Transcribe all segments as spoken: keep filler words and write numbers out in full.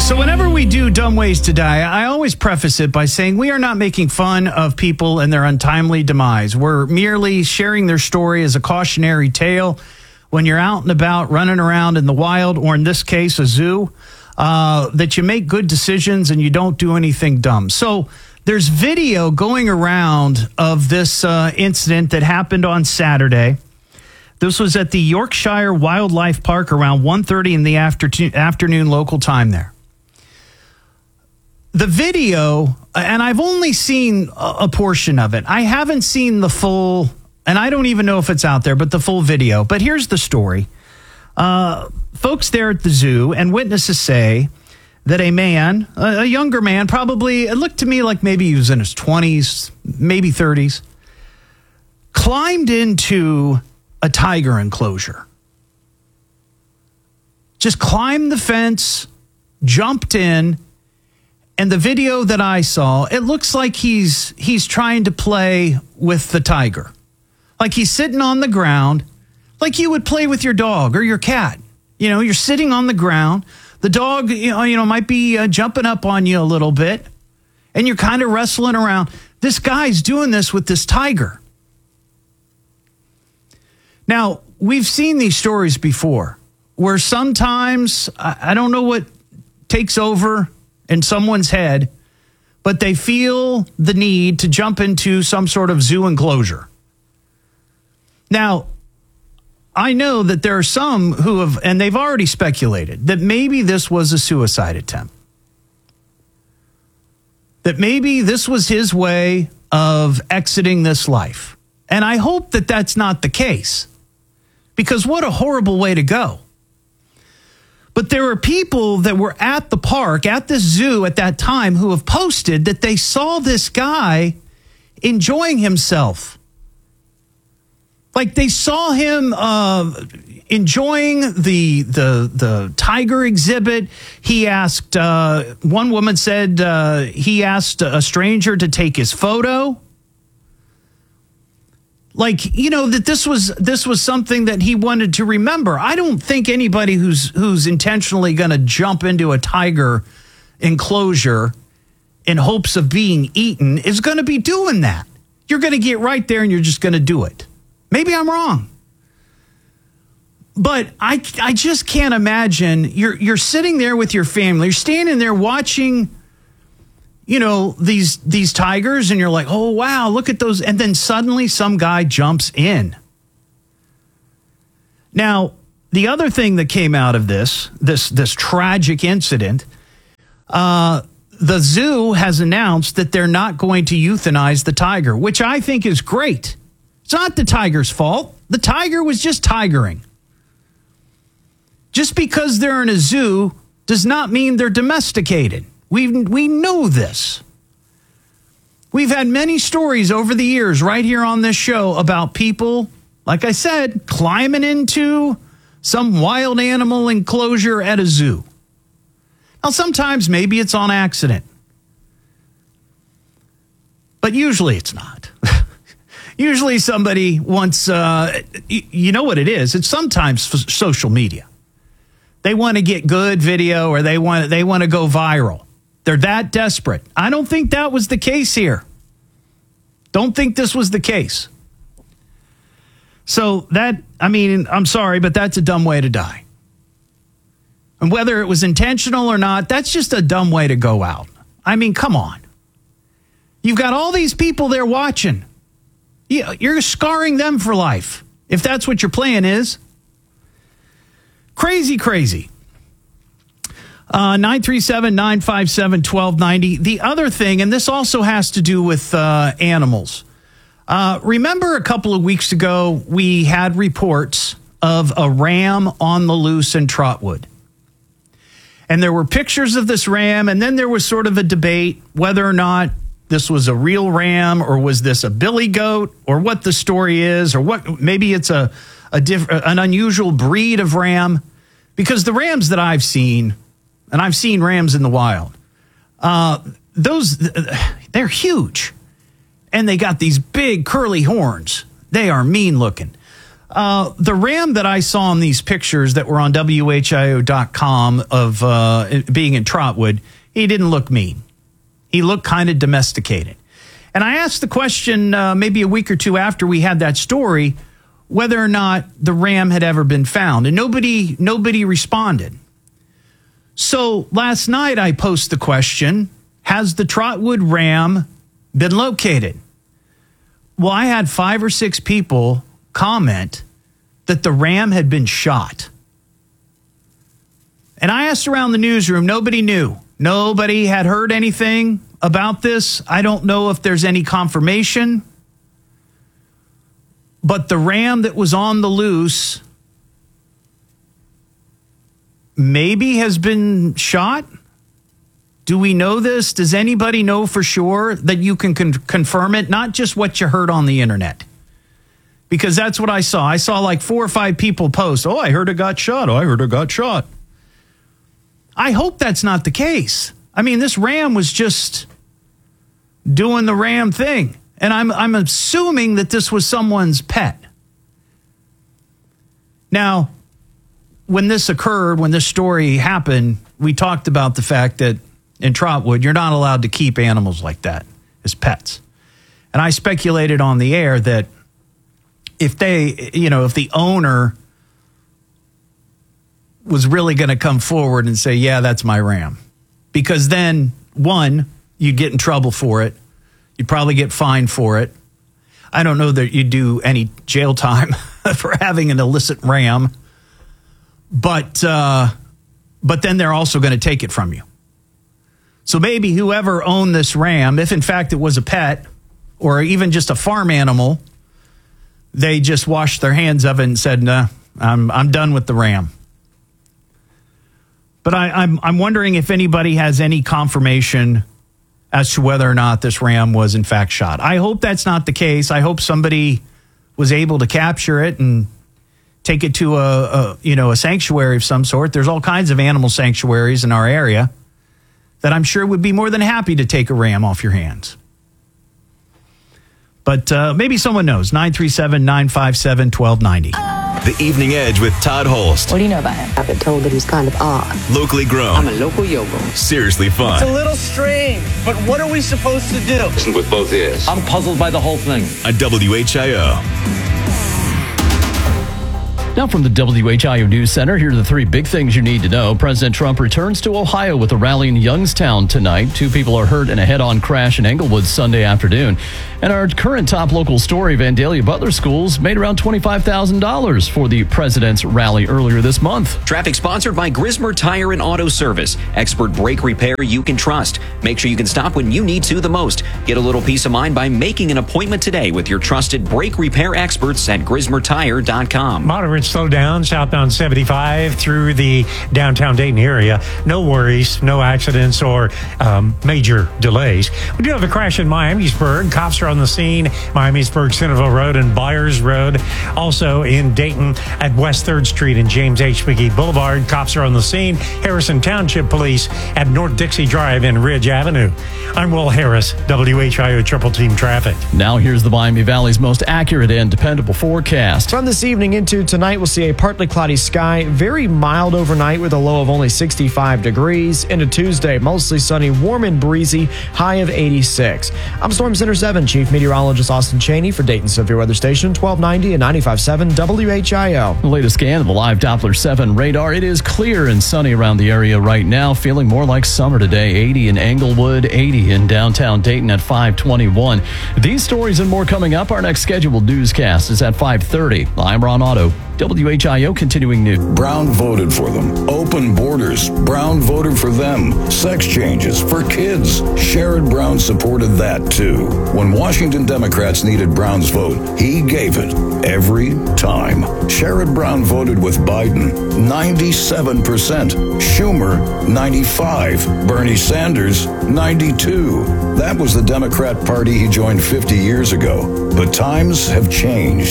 So whenever we do Dumb Ways to Die, I always preface it by saying we are not making fun of people and their untimely demise. We're merely sharing their story as a cautionary tale. When you're out and about, running around in the wild, or in this case, a zoo, uh, that you make good decisions and you don't do anything dumb. So there's video going around of this uh, incident that happened on Saturday. This was at the Yorkshire Wildlife Park around one thirty in the after- afternoon local time there. The video, and I've only seen a portion of it. I haven't seen the full, and I don't even know if it's out there, but the full video. But here's the story. Uh, folks there at the zoo and witnesses say that a man, a younger man, probably, it looked to me like maybe he was in his twenties, maybe thirties, climbed into a tiger enclosure. Just climbed the fence, jumped in. And the video that I saw, it looks like he's he's trying to play with the tiger. Like he's sitting on the ground, like you would play with your dog or your cat. You know, you're sitting on the ground. The dog, you know, you know might be uh, jumping up on you a little bit, and you're kind of wrestling around. This guy's doing this with this tiger. Now, we've seen these stories before, where sometimes, I, I don't know what takes over in someone's head, but they feel the need to jump into some sort of zoo enclosure. Now, I know that there are some who have, and they've already speculated, that maybe this was a suicide attempt. That maybe this was his way of exiting this life. And I hope that that's not the case, because what a horrible way to go. But there are people that were at the park, at the zoo at that time, who have posted that they saw this guy enjoying himself. Like they saw him uh, enjoying the, the, the tiger exhibit. He asked, uh, one woman said uh, he asked a stranger to take his photo. Like, you know, that this was this was something that he wanted to remember. I don't think anybody who's who's intentionally going to jump into a tiger enclosure in hopes of being eaten is going to be doing that. You're going to get right there and you're just going to do it. Maybe I'm wrong. But I, I just can't imagine you're you're sitting there with your family. You're standing there watching, you know, these these tigers, and you're like, oh, wow, look at those. And then suddenly some guy jumps in. Now, the other thing that came out of this, this, this tragic incident, uh, the zoo has announced that they're not going to euthanize the tiger, which I think is great. It's not the tiger's fault. The tiger was just tigering. Just because they're in a zoo does not mean they're domesticated. We we know this. We've had many stories over the years right here on this show about people, like I said, climbing into some wild animal enclosure at a zoo. Now, sometimes maybe it's on accident, but usually it's not. Usually somebody wants, uh, you know what it is? It's sometimes social media. They want to get good video, or they want they want to go viral. They're that desperate. I don't think that was the case here. Don't think this was the case. So that, I mean, I'm sorry, but that's a dumb way to die. And whether it was intentional or not, that's just a dumb way to go out. I mean, come on. You've got all these people there watching. You're scarring them for life, if that's what your plan is. Crazy, crazy. Uh, nine three seven, nine five seven, one two nine zero. The other thing, and this also has to do with uh, animals. Uh, remember a couple of weeks ago, we had reports of a ram on the loose in Trotwood. And there were pictures of this ram, and then there was sort of a debate whether or not this was a real ram, or was this a billy goat, or what the story is, or what maybe it's a, a diff, an unusual breed of ram. Because the rams that I've seen, and I've seen rams in the wild, uh, those, they're huge. And they got these big curly horns. They are mean looking. Uh, the ram that I saw in these pictures that were on W H I O dot com of uh, being in Trotwood, he didn't look mean. He looked kind of domesticated. And I asked the question uh, maybe a week or two after we had that story, whether or not the ram had ever been found. And nobody, nobody responded. So last night I posed the question, has the Trotwood ram been located? Well, I had five or six people comment that the ram had been shot. And I asked around the newsroom, nobody knew. Nobody had heard anything about this. I don't know if there's any confirmation. But the ram that was on the loose maybe has been shot. Do we know this? Does anybody know for sure that you can con- confirm it? Not just what you heard on the internet. Because that's what I saw. I saw like four or five people post, oh, I heard it got shot. Oh, I heard it got shot. I hope that's not the case. I mean, this ram was just doing the ram thing. And I'm I'm assuming that this was someone's pet. Now, when this occurred, when this story happened, we talked about the fact that in Trotwood, you're not allowed to keep animals like that as pets. And I speculated on the air that if they, you know, if the owner was really going to come forward and say, yeah, that's my ram. Because then, one, you'd get in trouble for it. You'd probably get fined for it. I don't know that you'd do any jail time for having an illicit ram. But, uh, but then they're also going to take it from you. So maybe whoever owned this ram, if in fact it was a pet or even just a farm animal, they just washed their hands of it and said, nah, I'm I'm done with the ram. But I, I'm I'm wondering if anybody has any confirmation as to whether or not this ram was in fact shot. I hope that's not the case. I hope somebody was able to capture it and take it to a, a you know a sanctuary of some sort. There's all kinds of animal sanctuaries in our area that I'm sure would be more than happy to take a ram off your hands. But uh, maybe someone knows. nine three seven, nine five seven, one two nine zero. The Evening Edge with Todd Holst. What do you know about him? I've been told that he's kind of odd. Locally grown. I'm a local yogo. Seriously fun. It's a little strange, but what are we supposed to do? Listen with both ears. I'm puzzled by the whole thing. On W H I O. Now from the W H I O News Center, here are the three big things you need to know. President Trump returns to Ohio with a rally in Youngstown tonight. Two people are hurt in a head-on crash in Englewood Sunday afternoon. And our current top local story, Vandalia Butler Schools made around twenty-five thousand dollars for the president's rally earlier this month. Traffic sponsored by Grismer Tire and Auto Service. Expert brake repair you can trust. Make sure you can stop when you need to the most. Get a little peace of mind by making an appointment today with your trusted brake repair experts at grismer tire dot com. Moderate slow down southbound seventy-five through the downtown Dayton area. No worries, no accidents or um, major delays. We do have a crash in Miamisburg. Cops are on the scene. Miamisburg, Centerville Road and Byers Road. Also in Dayton at West third Street and James H. McGee Boulevard. Cops are on the scene. Harrison Township Police at North Dixie Drive and Ridge Avenue. I'm Will Harris, W H I O Triple Team Traffic. Now here's the Miami Valley's most accurate and dependable forecast. From this evening into tonight, we'll see a partly cloudy sky, very mild overnight with a low of only sixty-five degrees. Into Tuesday, mostly sunny, warm and breezy, high of eighty-six. I'm Storm Center seven Chief Meteorologist Austin Cheney for Dayton Severe Weather Station twelve ninety and ninety-five point seven W H I O. The latest scan of the live Doppler seven radar. It is clear and sunny around the area right now, feeling more like summer today. eighty in Englewood, eighty in downtown Dayton at five twenty-one. These stories and more coming up. Our next scheduled newscast is at five thirty. I'm Ron Otto. W H I O continuing news. Brown voted for them. Open borders. Brown voted for them. Sex changes for kids. Sherrod Brown supported that too. When Washington Democrats needed Brown's vote, he gave it every time. Sherrod Brown voted with Biden ninety-seven percent. Schumer ninety-five. Bernie Sanders ninety-two. That was the Democrat Party he joined fifty years ago. But times have changed.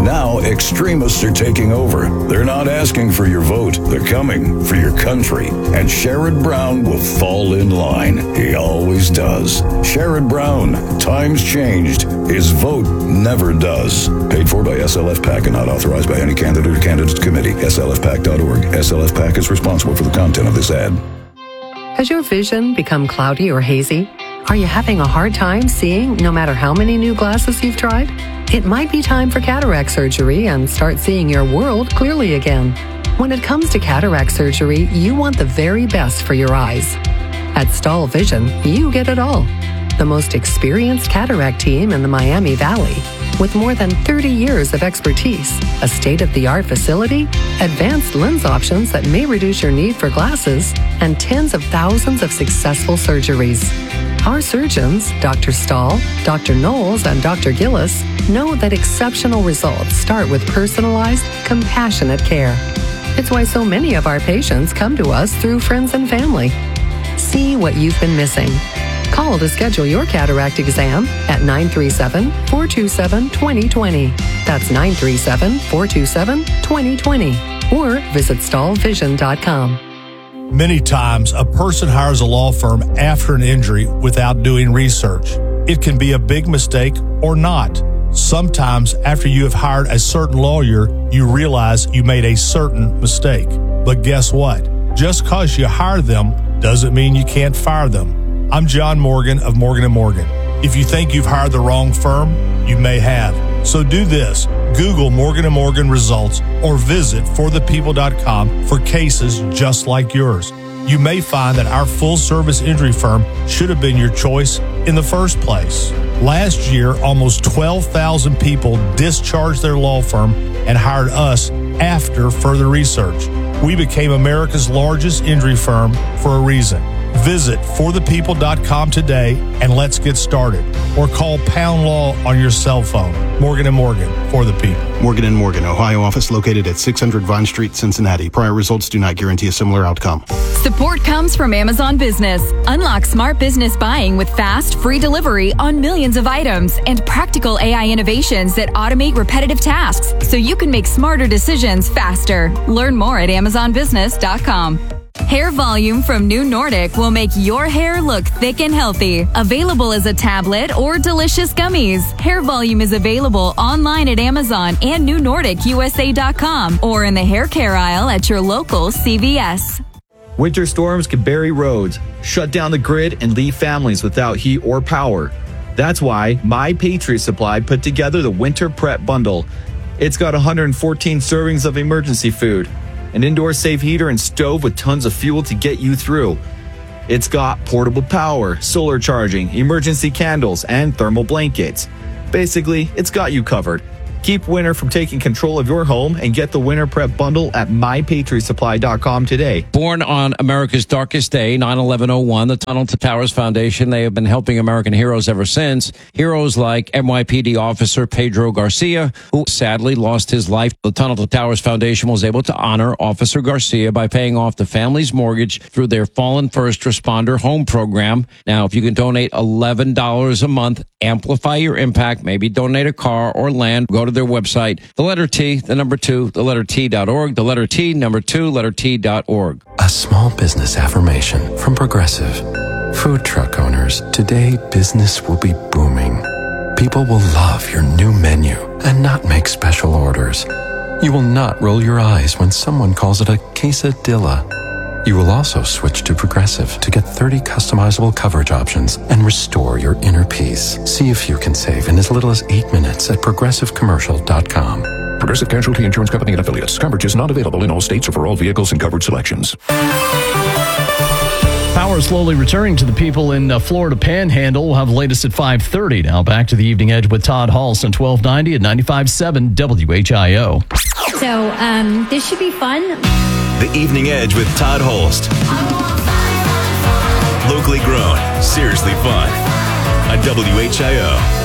Now, extremists are taking over. They're not asking for your vote. They're coming for your country. And Sherrod Brown will fall in line. He always does. Sherrod Brown. Times changed. His vote never does. Paid for by S L F PAC and not authorized by any candidate or candidates committee. S L F PAC dot org. S L F PAC is responsible for the content of this ad. Has your vision become cloudy or hazy? Are you having a hard time seeing no matter how many new glasses you've tried? It might be time for cataract surgery and start seeing your world clearly again. When it comes to cataract surgery, you want the very best for your eyes. At Stahl Vision, you get it all. The most experienced cataract team in the Miami Valley, with more than thirty years of expertise, a state-of-the-art facility, advanced lens options that may reduce your need for glasses, and tens of thousands of successful surgeries. Our surgeons, Doctor Stahl, Doctor Knowles, and Doctor Gillis, know that exceptional results start with personalized, compassionate care. It's why so many of our patients come to us through friends and family. See what you've been missing. Call to schedule your cataract exam at nine three seven, four two seven, two zero two zero. That's nine three seven, four two seven, two zero two zero. Or visit stahl vision dot com. Many times, a person hires a law firm after an injury without doing research. It can be a big mistake or not. Sometimes, after you have hired a certain lawyer, you realize you made a certain mistake. But guess what? Just because you hire them doesn't mean you can't fire them. I'm John Morgan of Morgan and Morgan. If you think you've hired the wrong firm, you may have. So do this. Google Morgan and Morgan results or visit for the people dot com for cases just like yours. You may find that our full-service injury firm should have been your choice in the first place. Last year, almost twelve thousand people discharged their law firm and hired us after further research. We became America's largest injury firm for a reason. Visit for the people dot com today and let's get started. Or call Pound Law on your cell phone. Morgan and Morgan, for the people. Morgan and Morgan, Ohio office located at six hundred Vine Street, Cincinnati. Prior results do not guarantee a similar outcome. Support comes from Amazon Business. Unlock smart business buying with fast, free delivery on millions of items and practical A I innovations that automate repetitive tasks so you can make smarter decisions faster. Learn more at amazon business dot com. Hair Volume from New Nordic will make your hair look thick and healthy. Available as a tablet or delicious gummies. Hair Volume is available online at Amazon and new nordic u s a dot com or in the hair care aisle at your local C V S. Winter storms can bury roads, shut down the grid, and leave families without heat or power. That's why My Patriot Supply put together the Winter Prep Bundle. It's got one hundred fourteen servings of emergency food, an indoor safe heater and stove with tons of fuel to get you through. It's got portable power, solar charging, emergency candles, and thermal blankets. Basically, it's got you covered. Keep winter from taking control of your home and get the Winter Prep Bundle at my patriot supply dot com today. Born on America's darkest day, nine eleven oh one, the Tunnel to Towers Foundation, they have been helping American heroes ever since. Heroes like N Y P D officer Pedro Garcia, who sadly lost his life. The Tunnel to Towers Foundation was able to honor Officer Garcia by paying off the family's mortgage through their Fallen First Responder Home Program. Now, if you can donate eleven dollars a month, amplify your impact, maybe donate a car or land, go to their website, the letter T, the number two, the letter T dot org, the letter T, number two, letter T dot org. A small business affirmation from Progressive. Food truck owners, today business will be booming. People will love your new menu and not make special orders. You will not roll your eyes when someone calls it a quesadilla. You will also switch to Progressive to get thirty customizable coverage options and restore your inner peace. See if you can save in as little as eight minutes at progressive commercial dot com. Progressive Casualty Insurance Company and Affiliates. Coverage is not available in all states or for all vehicles and coverage selections. Power slowly returning to the people in the Florida Panhandle. We'll have the latest at five thirty. Now back to the Evening Edge with Todd Hulse on twelve ninety at ninety-five point seven W H I O. So um, this should be fun. The Evening Edge with Todd Holst. Locally grown, seriously fun. On W H I O.